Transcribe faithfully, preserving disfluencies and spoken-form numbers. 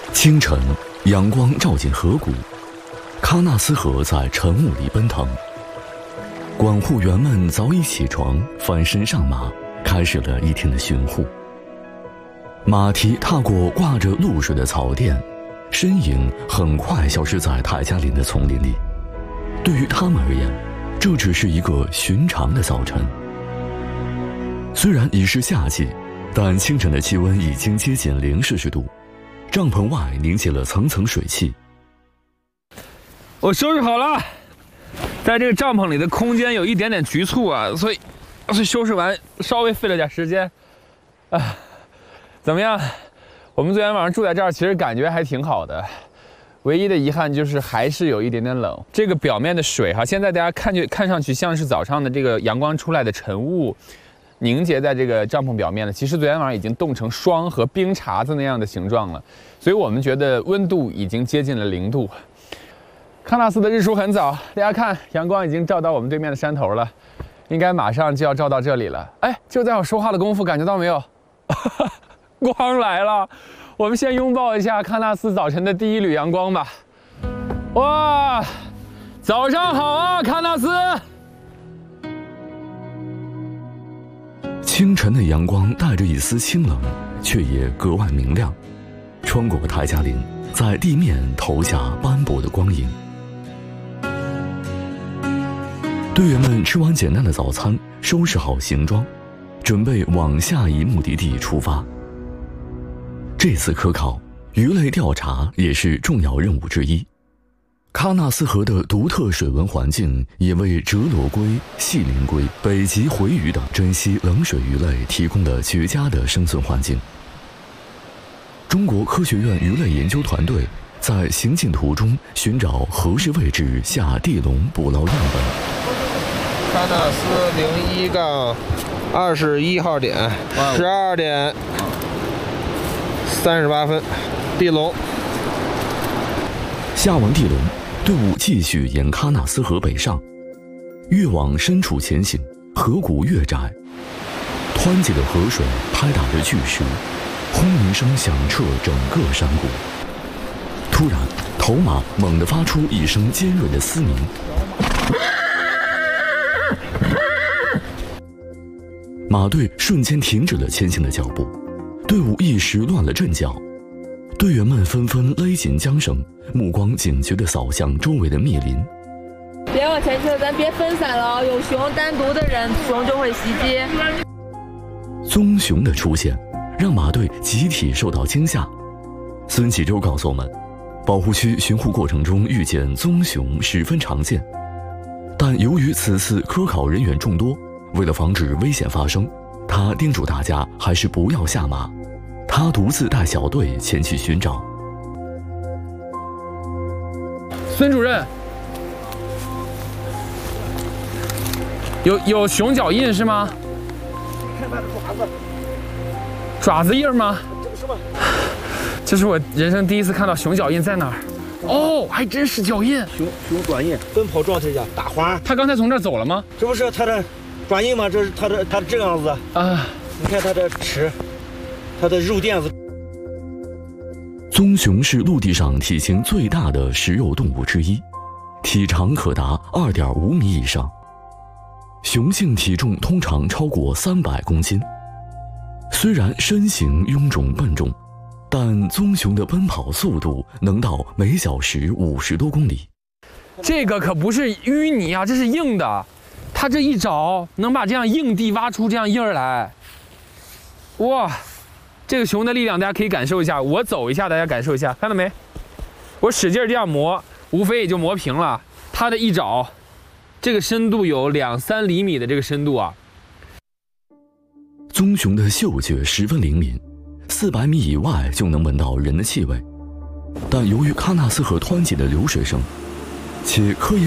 清晨，阳光照进河谷，喀纳斯河在晨雾里奔腾。管护员们早已起床，翻身上马，开始了一天的巡护。马蹄踏过挂着露水的草甸，身影很快消失在泰加林的丛林里。对于他们而言，这只是一个寻常的早晨。虽然已是夏季，但清晨的气温已经接近零摄氏度，帐篷外凝结了层层水汽。 我收拾好了，在这个帐篷里的空间有一点点局促啊，所以，所以收拾完稍微费了点时间。啊，怎么样？我们昨天晚上住在这儿，其实感觉还挺好的。唯一的遗憾就是还是有一点点冷。这个表面的水哈，现在大家看去看上去像是早上的这个阳光出来的晨雾，凝结在这个帐篷表面了。其实昨天晚上已经冻成霜和冰碴子那样的形状了，所以我们觉得温度已经接近了零度。喀纳斯的日出很早，大家看，阳光已经照到我们对面的山头了，应该马上就要照到这里了。哎，就在我说话的功夫，感觉到没有？光来了。我们先拥抱一下喀纳斯早晨的第一缕阳光吧。哇，早上好啊，喀纳斯！ 清晨的阳光带着一丝清冷，却也格外明亮，穿过泰加林，在地面投下斑驳的光影。队员们吃完简单的早餐，收拾好行装，准备往下一目的地出发。这次科考，鱼类调查也是重要任务之一。喀纳斯河的独特水文环境也为折罗龟、细鳞龟、北极回鱼等珍稀冷水鱼类提供了绝佳的生存环境。中国科学院鱼类研究团队在行进途中寻找合适位置下地笼捕捞样本。 喀纳斯零一杠二十一号点，十二点三十八分，地笼。 下完地笼，队伍继续沿喀纳斯河北上，越往深处前行，河谷越窄，湍急的河水拍打着巨石，轰鸣声响彻整个山谷。突然，头马猛地发出一声尖锐的嘶鸣，马队瞬间停止了前行的脚步，队伍一时乱了阵脚。队员们纷纷勒紧缰绳，目光警觉地扫向周围的密林。 别往前去了，咱别分散了，有熊单独的人，熊就会袭击。 棕熊的出现让马队集体受到惊吓。孙启洲告诉我们，保护区巡护过程中遇见棕熊十分常见，但由于此次科考人员众多，为了防止危险发生，他叮嘱大家还是不要下马。他独自带小队前去寻找。 孙主任，有有熊脚印是吗？ 你看它的爪子， 爪子印吗？ 这个什么？ 这是我人生第一次看到熊脚印，在哪儿？哦，还真是脚印。 熊熊爪印，奔跑状态下打滑。 他刚才从这儿走了吗？ 这不是它的爪印吗？这是它的它这样子啊！ 你看它的齿。它的肉垫子。 棕熊是陆地上体型最大的食肉动物之一，体长可达 二点五米以上。雄性体重通常超过三百公斤。虽然身形臃肿笨重，但棕熊的奔跑速度能到每小时五十多公里。 这个可不是淤泥啊，这是硬的。它这一找能把这样硬地挖出这样印儿来。哇！这个熊的力量，大家可以感受一下。我走一下，大家感受一下，看到没？我使劲这样磨，无非也就磨平了。它的一爪，这个深度有两三厘米的这个深度啊。 棕熊的嗅觉十分灵敏，四百米以外就能闻到人的气味。但由于喀纳斯河湍急的流水声，且科研